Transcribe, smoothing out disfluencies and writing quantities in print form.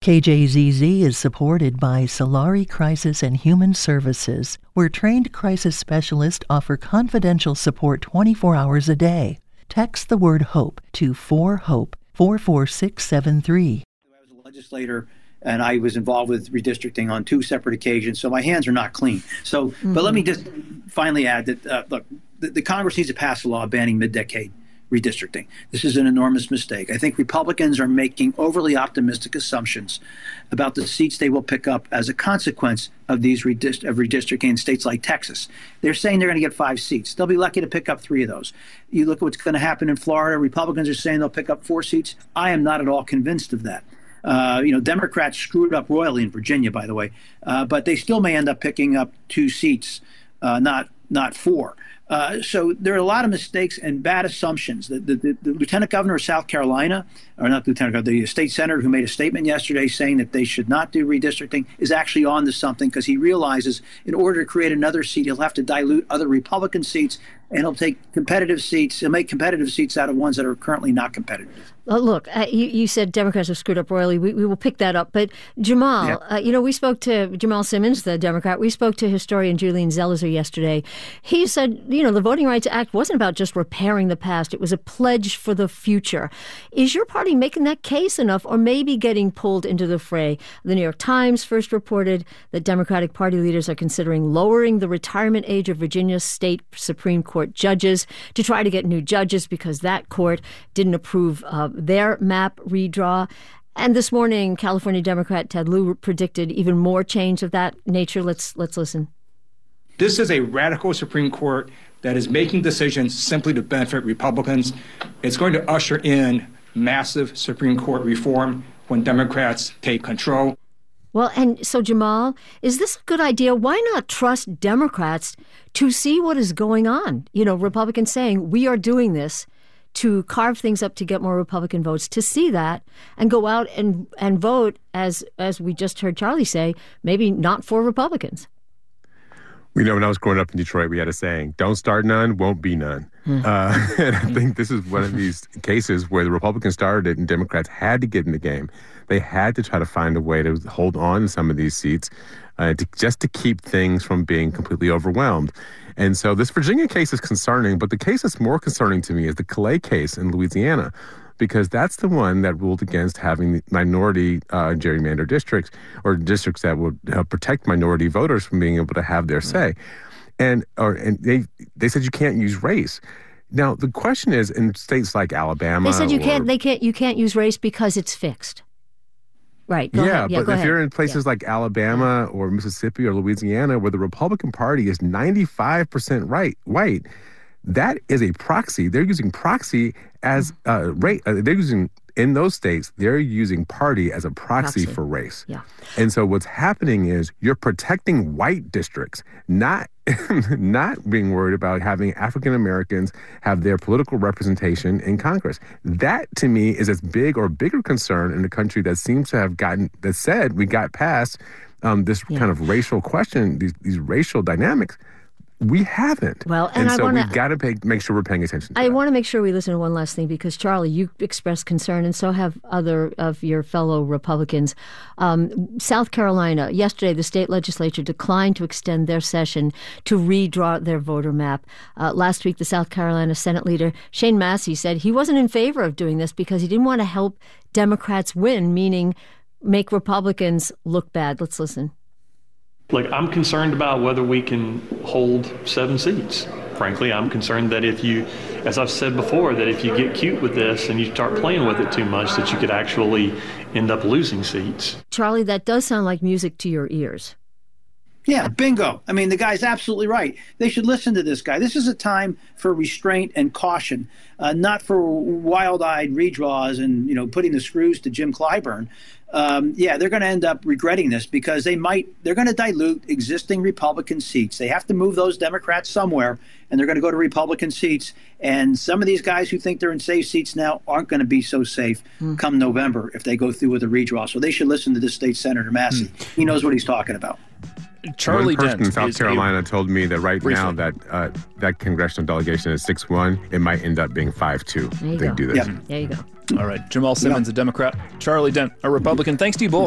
KJZZ is supported by Solari Crisis and Human Services, where trained crisis specialists offer confidential support 24 hours a day. Text the word HOPE to 4HOPE 44673. I was a legislator and I was involved with redistricting on 2 separate occasions, so my hands are not clean. So, But let me just finally add that, look, the Congress needs to pass a law banning mid-decade redistricting. This is an enormous mistake. I think Republicans are making overly optimistic assumptions about the seats they will pick up as a consequence of these redistricting in states like Texas. They're saying they're going to get 5 seats. They'll be lucky to pick up 3 of those. You look at what's going to happen in Florida. Republicans are saying they'll pick up 4 seats. I am not at all convinced of that. Democrats screwed up royally in Virginia, by the way, but they still may end up picking up 2 seats, not 4. So there are a lot of mistakes and bad assumptions. The lieutenant governor of South Carolina, or not lieutenant governor, the state senator who made a statement yesterday saying that they should not do redistricting is actually on to something, because he realizes in order to create another seat, he'll have to dilute other Republican seats, and he'll take competitive seats. He'll make competitive seats out of ones that are currently not competitive. Look, you said Democrats have screwed up royally. We will pick that up. But Jamal, we spoke to Jamal Simmons, the Democrat. We spoke to historian Julian Zelizer yesterday. He said, the Voting Rights Act wasn't about just repairing the past. It was a pledge for the future. Is your party making that case enough, or maybe getting pulled into the fray? The New York Times first reported that Democratic Party leaders are considering lowering the retirement age of Virginia's state Supreme Court judges to try to get new judges because that court didn't approve their map redraw. And this morning, California Democrat Ted Lieu predicted even more change of that nature. Let's listen. This is a radical Supreme Court that is making decisions simply to benefit Republicans. It's going to usher in massive Supreme Court reform when Democrats take control. Well, and so, Jamal, is this a good idea? Why not trust Democrats to see what is going on? Republicans saying we are doing this to carve things up to get more Republican votes, to see that and go out and vote, as we just heard Charlie say, maybe not for Republicans. When I was growing up in Detroit, we had a saying, don't start none, won't be none. And I think this is one of these cases where the Republicans started it and Democrats had to get in the game. They had to try to find a way to hold on to some of these seats just to keep things from being completely overwhelmed. And so this Virginia case is concerning, but the case that's more concerning to me is the Calais case in Louisiana, because that's the one that ruled against having minority gerrymander districts, or districts that would protect minority voters from being able to have their say. And they said you can't use race. Now the question is, in states like Alabama, they said you can't use race because it's fixed. Right. Go ahead. But if you're in places like Alabama or Mississippi or Louisiana, where the Republican Party is 95% white, that is a proxy. They're using proxy as in those states, they're using party as a proxy for race. Yeah. And so what's happening is you're protecting white districts, not being worried about having African Americans have their political representation in Congress. That, to me, is as big or bigger concern in a country that seems to have said we got past this kind of racial question, these racial dynamics. We haven't. Well, and so we've got to make sure we're paying attention to that. I want to make sure we listen to one last thing, because, Charlie, you expressed concern, and so have other of your fellow Republicans. South Carolina, yesterday, the state legislature declined to extend their session to redraw their voter map. Last week, the South Carolina Senate leader, Shane Massey, said he wasn't in favor of doing this because he didn't want to help Democrats win, meaning make Republicans look bad. Let's listen. Look, I'm concerned about whether we can hold 7 seats. Frankly, I'm concerned that if you, as I've said before, that if you get cute with this and you start playing with it too much, that you could actually end up losing seats. Charlie, that does sound like music to your ears. Yeah, bingo. I mean, the guy's absolutely right. They should listen to this guy. This is a time for restraint and caution, not for wild-eyed redraws and, putting the screws to Jim Clyburn. They're going to end up regretting this, because they're going to dilute existing Republican seats. They have to move those Democrats somewhere, and they're going to go to Republican seats. And some of these guys who think they're in safe seats now aren't going to be so safe come November if they go through with a redraw. So they should listen to this state Senator Massey. He knows what he's talking about. Charlie One person in South Carolina told me that right now that congressional delegation is 6-1. It might end up being 5-2. They do this. There you go. All right. Jamal Simmons, a Democrat. Charlie Dent, a Republican. Thanks to you both.